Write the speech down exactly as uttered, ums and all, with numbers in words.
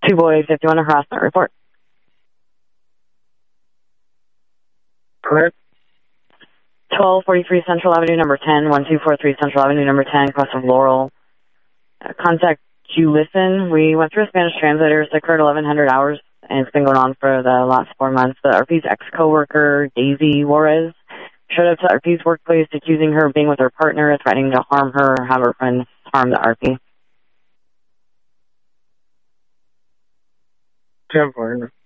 Two boys, fifty-one harassment report. Correct. twelve forty-three Central Avenue, number ten, one two four three Central Avenue, number ten, across from Laurel. Uh, contact Julison. We went through a Spanish translator. It's occurred eleven hundred hours, and it's been going on for the last four months. The R P's ex-coworker, Daisy Juarez, showed up to R P's workplace accusing her of being with her partner, threatening to harm her or have her friends harm the R P. ten four.